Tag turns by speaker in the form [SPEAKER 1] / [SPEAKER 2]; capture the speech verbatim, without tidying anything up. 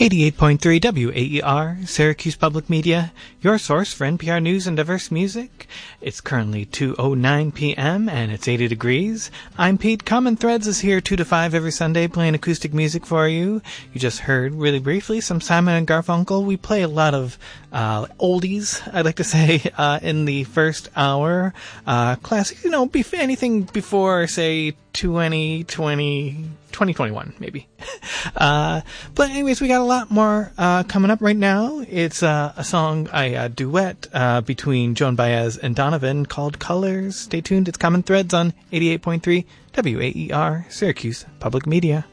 [SPEAKER 1] eighty-eight point three W A E R, Syracuse Public Media, your source for N P R news and diverse music. It's currently two oh nine p.m. and it's eighty degrees. I'm Pete. Common Threads is here two to five every Sunday playing acoustic music for you. You just heard, really briefly, some Simon and Garfunkel. We play a lot of uh, oldies, I'd like to say, uh, in the first hour. Uh, classic, you know, bef- anything before, say, twenty twenty, twenty twenty-one, maybe. Uh, but anyways, we got a lot more uh, coming up right now. It's uh, a song, a uh, duet uh, between Joan Baez and Donovan called Colors. Stay tuned. It's Common Threads on eighty-eight point three W A E R, Syracuse Public Media.